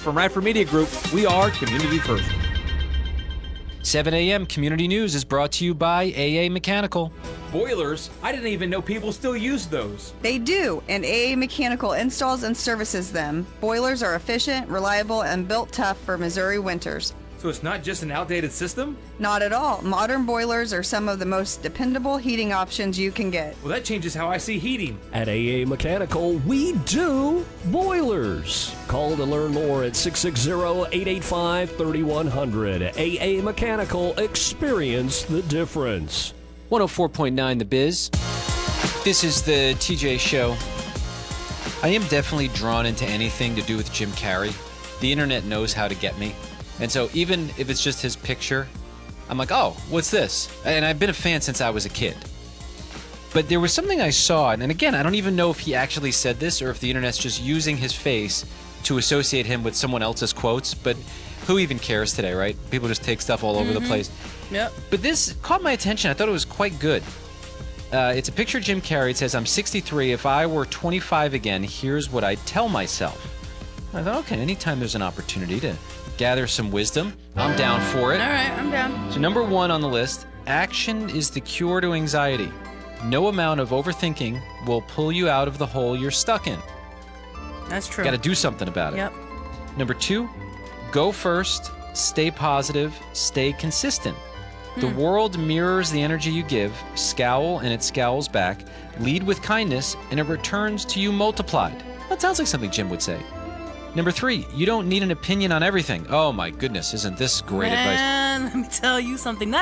from Radford Media Group. We are community first. 7 a.m. Community News is brought to you by AA Mechanical. Boilers? I didn't even know people still use those. They do, and AA Mechanical installs and services them. Boilers are efficient, reliable, and built tough for Missouri winters. So it's not just an outdated system? Not at all. Modern boilers are some of the most dependable heating options you can get. Well, that changes how I see heating. At AA Mechanical, we do boilers. Call to learn more at 660-885-3100. AA Mechanical, experience the difference. 104.9 The Biz. This is the TJ Show. I am definitely drawn into anything to do with Jim Carrey. The internet knows how to get me. And so even if it's just his picture, I'm like, oh, what's this? And I've been a fan since I was a kid. But there was something I saw, and again, I don't even know if he actually said this or if the internet's just using his face to associate him with someone else's quotes, but who even cares today, right? People just take stuff all over the place. Yep. But this caught my attention. I thought it was quite good. It's a picture of Jim Carrey. It says, I'm 63. If I were 25 again, here's what I'd tell myself. I thought, okay, anytime there's an opportunity to gather some wisdom, I'm down for it. All right, I'm down. So number 1 on the list, action is the cure to anxiety. No amount of overthinking will pull you out of the hole you're stuck in. That's true. Got to do something about it. Yep. Number 2, go first, stay positive, stay consistent. The world mirrors the energy you give. Scowl and it scowls back. Lead with kindness and it returns to you multiplied. That sounds like something Jim would say. Number 3, you don't need an opinion on everything. Oh my goodness, isn't this great advice? Man, let me tell you something.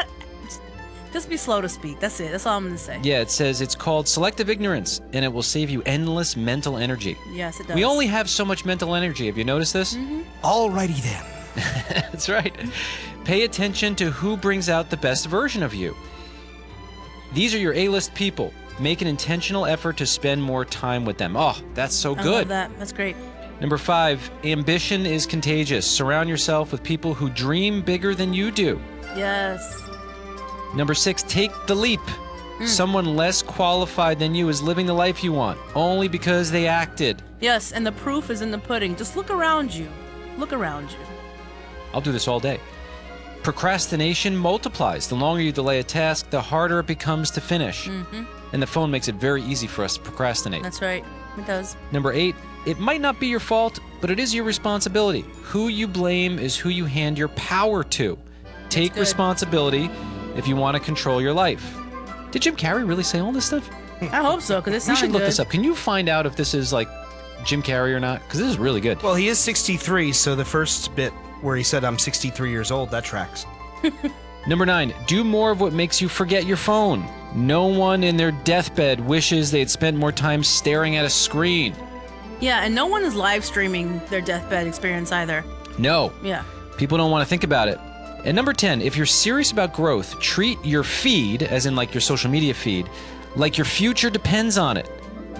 Just be slow to speak. That's it. That's all I'm going to say. Yeah, it says it's called selective ignorance, and it will save you endless mental energy. Yes, it does. We only have so much mental energy. Have you noticed this? Alrighty then. That's right. Pay attention to who brings out the best version of you. These are your A-list people. Make an intentional effort to spend more time with them. Oh, that's so good. I love that. That's great. Number 5, ambition is contagious. Surround yourself with people who dream bigger than you do. Yes. Number 6, take the leap. Someone less qualified than you is living the life you want, only because they acted. Yes, and the proof is in the pudding. Just look around you. Look around you. I'll do this all day. Procrastination multiplies. The longer you delay a task, the harder it becomes to finish. And the phone makes it very easy for us to procrastinate. That's right. It does. Number 8, it might not be your fault, but it is your responsibility. Who you blame is who you hand your power to. Take responsibility if you want to control your life. Did Jim Carrey really say all this stuff? I hope so, because it We sounded should look good. this up. Can you find out if this is like Jim Carrey or not? Because this is really good. Well, he is 63, so the first bit where he said I'm 63 years old, that tracks. Number 9, do more of what makes you forget your phone. No one in their deathbed wishes they'd spent more time staring at a screen. Yeah, and no one is live streaming their deathbed experience either. No. Yeah. People don't want to think about it. And number 10, if you're serious about growth, treat your feed, as in like your social media feed, like your future depends on it.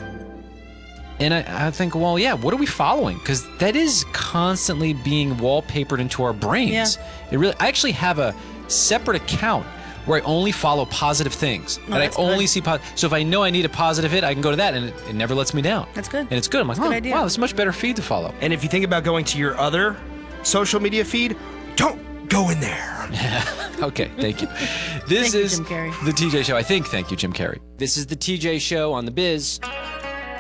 And I think, well, yeah, what are we following? Because that is constantly being wallpapered into our brains. Yeah. I actually have a separate account where I only follow positive things. Oh, and I that's only good. see so if I know I need a positive hit, I can go to that, and it never lets me down. That's good. And it's good. I'm like, That's a good idea. wow, this is a much better feed to follow. And if you think about going to your other social media feed, don't go in there. Okay, thank you. This Thank you, is Jim Carrey. the TJ Show. Thank you, Jim Carrey. This is the TJ Show on The Biz.